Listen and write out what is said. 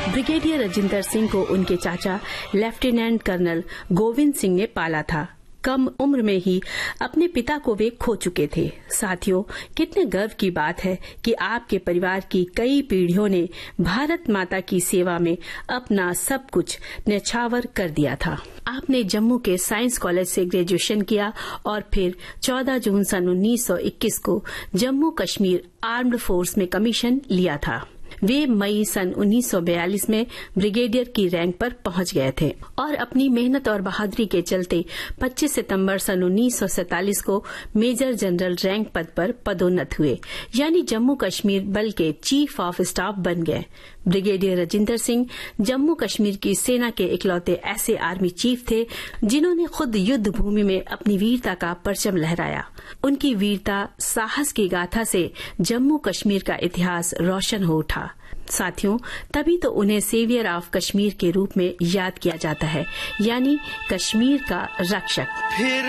Brigadier Rajinder Singh को उनके चाचा लेफ्टिनेंट कर्नल गोविंद सिंह ने पाला था। कम उम्र में ही अपने पिता को वे खो चुके थे। साथियों, कितने गर्व की बात है कि आपके परिवार की कई पीढ़ियों ने भारत माता की सेवा में अपना सब कुछ न्यौछावर कर दिया था। आपने जम्मू के साइंस कॉलेज से ग्रेजुएशन किया और फिर 14 जून सन 1921 को जम्मू कश्मीर आर्म्ड फोर्स में कमीशन लिया था। वे मई सन 1942 में ब्रिगेडियर की रैंक पर पहुंच गए थे और अपनी मेहनत और बहादुरी के चलते 25 सितंबर सन 1947 को मेजर जनरल रैंक पद पर पदोन्नत हुए, यानी जम्मू कश्मीर बल के चीफ ऑफ स्टाफ बन गए। ब्रिगेडियर राजिंदर सिंह जम्मू कश्मीर की सेना के इकलौते ऐसे आर्मी चीफ थे जिन्होंने खुद युद्ध भूमि में अपनी वीरता का परचम लहराया। उनकी वीरता, साहस की गाथा से जम्मू कश्मीर का इतिहास रोशन हो उठा। साथियों, तभी तो उन्हें सेवियर ऑफ कश्मीर के रूप में याद किया जाता है, यानी कश्मीर का रक्षक।